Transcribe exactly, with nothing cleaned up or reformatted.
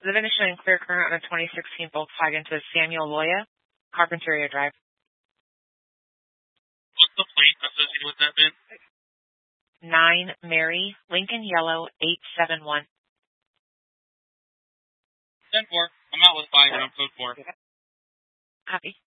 The VIN is showing clear current on a twenty sixteen Volkswagen to Samuel Loya, Carpinteria Drive. What's the plate associated with that VIN? nine Mary, Lincoln Yellow, eight seven one. ten four. I'm out with five and I'm code four. Copy.